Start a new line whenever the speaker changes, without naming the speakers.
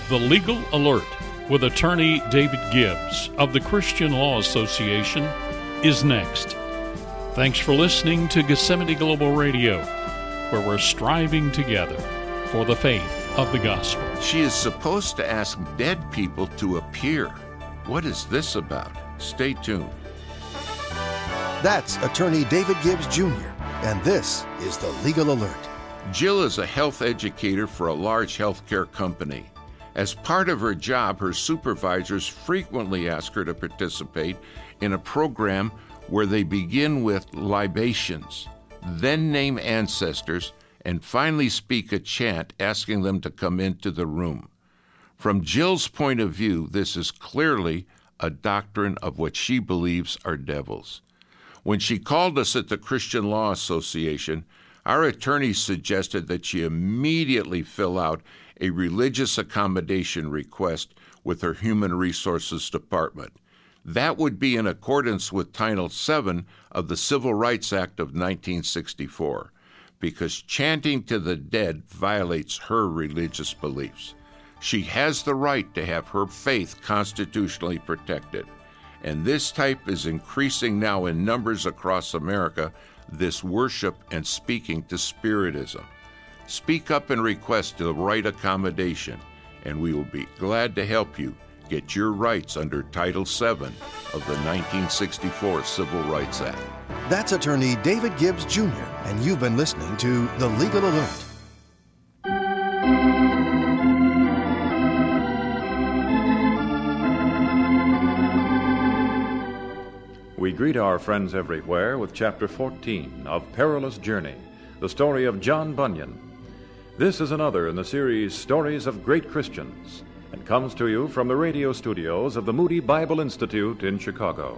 The Legal Alert with attorney David Gibbs of the Christian Law Association is next. Thanks for listening to Gethsemane Global Radio, where we're striving together for the faith of the gospel.
She is supposed to ask dead people to appear. What is this about? Stay tuned.
That's attorney David Gibbs Jr., and this is the Legal Alert.
Jill is a health educator for a large healthcare company. As part of her job, her supervisors frequently ask her to participate in a program where they begin with libations, then name ancestors, and finally speak a chant asking them to come into the room. From Jill's point of view, this is clearly a doctrine of what she believes are devils. When she called us at the Christian Law Association, our attorney suggested that she immediately fill out a religious accommodation request with her Human Resources Department. That would be in accordance with Title VII of the Civil Rights Act of 1964, because chanting to the dead violates her religious beliefs. She has the right to have her faith constitutionally protected, and this type is increasing now in numbers across America, this worship and speaking to Spiritism. Speak up and request the right accommodation, and we will be glad to help you get your rights under Title VII of the 1964 Civil Rights Act.
That's attorney David Gibbs Jr., and you've been listening to The Legal Alert.
We greet our friends everywhere with Chapter 14 of Perilous Journey, the story of John Bunyan. This is another in the series Stories of Great Christians, and comes to you from the radio studios of the Moody Bible Institute in Chicago.